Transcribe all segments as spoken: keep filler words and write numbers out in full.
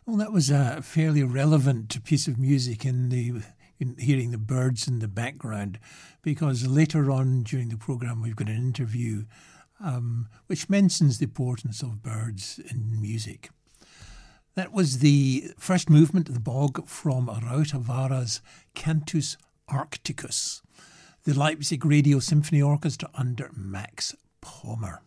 Well, that was a fairly relevant piece of music in the in hearing the birds in the background, because later on during the programme we've got an interview um, which mentions the importance of birds in music. That was the first movement of the Bog from Rautavaara's Cantus Arcticus, the Leipzig Radio Symphony Orchestra under Max Pommer.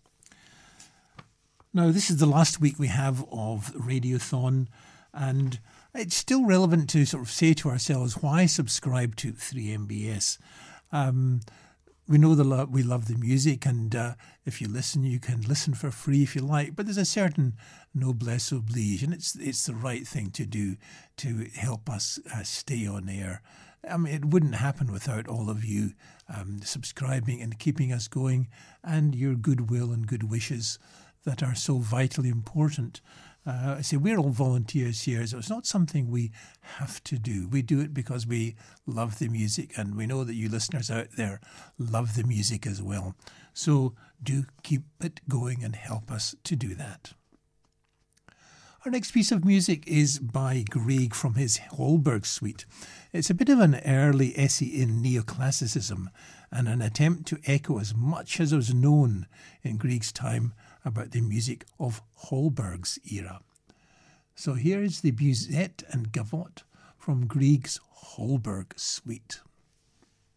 Now, this is the last week we have of Radiothon, and it's still relevant to sort of say to ourselves, why subscribe to three M B S? Um, we know the lo- we love the music, and uh, if you listen, you can listen for free if you like, but there's a certain noblesse oblige, and it's it's the right thing to do to help us uh, stay on air. I mean, it wouldn't happen without all of you um, subscribing and keeping us going, and your goodwill and good wishes that are so vitally important. Uh, I say we're all volunteers here, so it's not something we have to do. We do it because we love the music, and we know that you listeners out there love the music as well. So do keep it going and help us to do that. Our next piece of music is by Grieg from his Holberg suite. It's a bit of an early essay in neoclassicism and an attempt to echo as much as was known in Grieg's time about the music of Holberg's era. So here is the Musette and Gavotte from Grieg's Holberg suite.